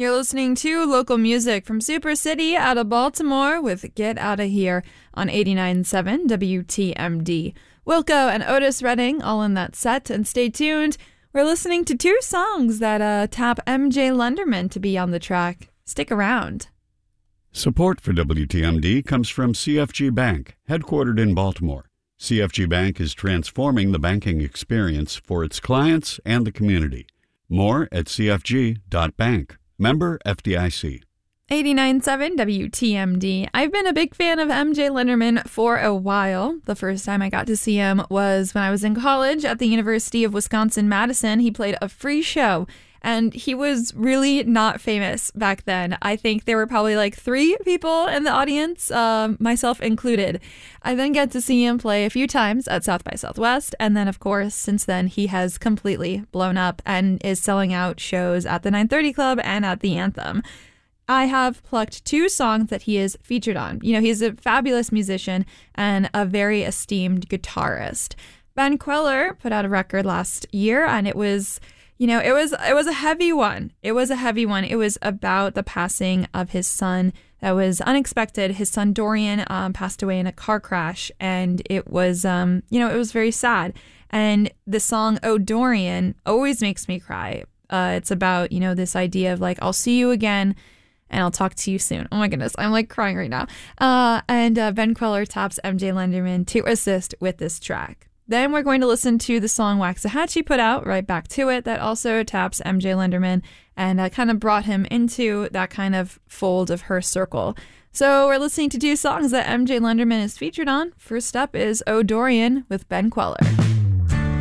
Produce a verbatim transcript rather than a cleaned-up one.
You're listening to local music from Super City out of Baltimore with Get Outta Here on eighty-nine point seven W T M D. Wilco and Otis Redding all in that set, and stay tuned. We're listening to two songs that uh, tap M J Lenderman to be on the track. Stick around. Support for W T M D comes from C F G Bank, headquartered in Baltimore. C F G Bank is transforming the banking experience for its clients and the community. More at c f g dot bank. Member F D I C. eighty-nine point seven W T M D. I've been a big fan of M J Lenderman for a while. The first time I got to see him was when I was in college at the University of Wisconsin-Madison. He played a free show, and he was really not famous back then. I think there were probably like three people in the audience, uh, myself included. I then get to see him play a few times at South by Southwest, and then, of course, since then, he has completely blown up and is selling out shows at the nine thirty Club and at the Anthem. I have plucked two songs that he is featured on. You know, he's a fabulous musician and a very esteemed guitarist. Ben Queller put out a record last year, and it was... You know, it was it was a heavy one. It was a heavy one. It was about the passing of his son. That was unexpected. His son Dorian um, passed away in a car crash, and it was, um, you know, it was very sad. And the song "Oh Dorian" always makes me cry. Uh, it's about, you know, this idea of like, I'll see you again, and I'll talk to you soon. Oh my goodness, I'm like crying right now. Uh, and uh, Ben Queller taps M J Lenderman to assist with this track. Then we're going to listen to the song Waxahachie put out, Right Back to It, that also taps M J Lenderman and uh, kind of brought him into that kind of fold of her circle. So we're listening to two songs that M J Lenderman is featured on. First up is Oh Dorian with Ben Queller.